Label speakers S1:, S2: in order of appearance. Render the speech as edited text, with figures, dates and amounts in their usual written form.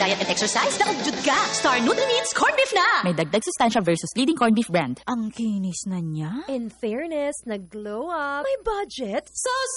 S1: mag-diet and exercise, daog ka! Star Nutri-Meats Corned Beef na!
S2: May dagdag sustansya versus leading corned beef brand.
S3: Ang kinis na niya.
S4: In fairness, nag-glow up. May budget.
S1: So